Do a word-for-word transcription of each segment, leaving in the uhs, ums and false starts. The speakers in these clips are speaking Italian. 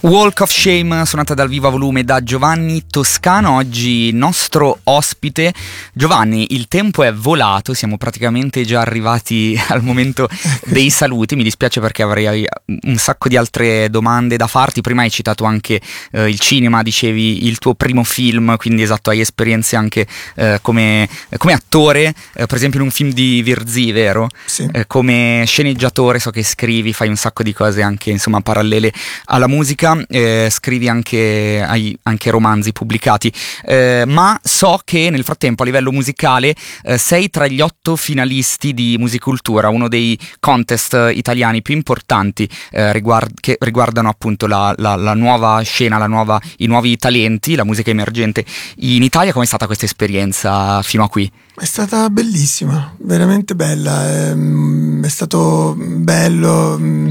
Walk of Shame, suonata dal vivo a volume da Giovanni Toscano, oggi nostro ospite. Giovanni, il tempo è volato, siamo praticamente già arrivati al momento dei saluti. Mi dispiace perché avrei un sacco di altre domande da farti. Prima hai citato anche eh, il cinema, dicevi il tuo primo film, quindi esatto, hai esperienze anche eh, come, come attore, eh, per esempio in un film di Virzì, vero? Sì. Eh, come sceneggiatore, so che scrivi, fai un sacco di cose anche insomma parallele alla musica. Eh, scrivi anche, hai anche romanzi pubblicati, eh, ma so che nel frattempo a livello musicale eh, sei tra gli otto finalisti di Musicultura, uno dei contest italiani più importanti eh, riguard- che riguardano appunto la, la, la nuova scena, la nuova, i nuovi talenti, la musica emergente in Italia. Com'è stata questa esperienza fino a qui? È stata bellissima, veramente bella, è, è stato bello.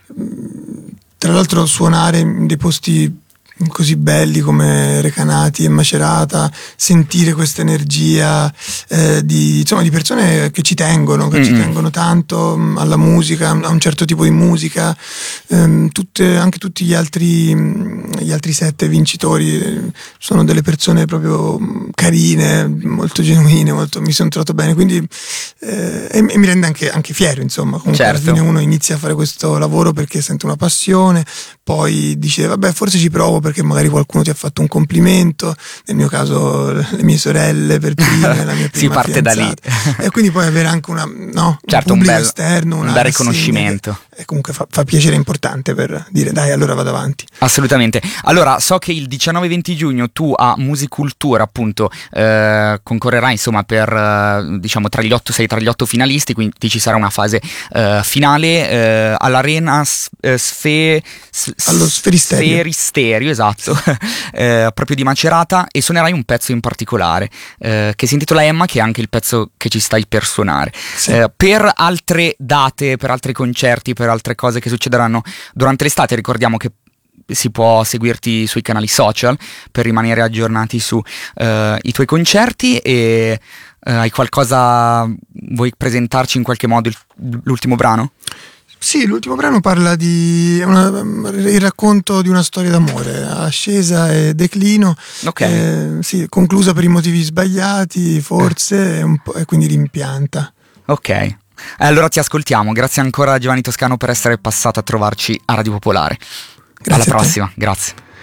Tra l'altro suonare in dei posti così belli come Recanati e Macerata, sentire questa energia eh, di, insomma, di persone che ci tengono, che mm-hmm. ci tengono tanto alla musica, a un certo tipo di musica, ehm, tutte, anche tutti gli altri, gli altri sette vincitori eh, sono delle persone proprio carine, molto genuine, molto, mi sono trovato bene, quindi eh, e, e mi rende anche, anche fiero, insomma. Comunque certo. Alla fine uno inizia a fare questo lavoro perché sente una passione, poi dice vabbè, forse ci provo perché magari qualcuno ti ha fatto un complimento, nel mio caso le mie sorelle per prime, la mia prima si parte fidanzata. Da lì e quindi poi avere anche una, no, certo, un pubblico un bel, esterno, una un bel riconoscimento e comunque fa, fa piacere, importante per dire dai, allora vado avanti. Assolutamente. Allora so che il diciannove venti giugno tu a Musicultura appunto eh, concorrerai insomma per eh, diciamo tra gli otto, sei tra gli otto finalisti, quindi ci sarà una fase eh, finale eh, all'Arena eh, Sfe, s- allo Sferisterio, Sferisterio esatto eh, proprio di Macerata, e suonerai un pezzo in particolare eh, che si intitola Emma, che è anche il pezzo che ci stai per suonare. Sì. Eh, per altre date, per altri concerti, per altre cose che succederanno durante l'estate, ricordiamo che si può seguirti sui canali social per rimanere aggiornati su uh, i tuoi concerti. E uh, hai qualcosa, vuoi presentarci in qualche modo il, l'ultimo brano? Sì, l'ultimo brano parla di una, il racconto di una storia d'amore, ascesa e declino, okay. eh, sì, conclusa per i motivi sbagliati forse, eh. un po', e quindi rimpianta. Ok, allora ti ascoltiamo. Grazie ancora Giovanni Toscano per essere passato a trovarci a Radio Popolare. Grazie. Alla prossima, grazie.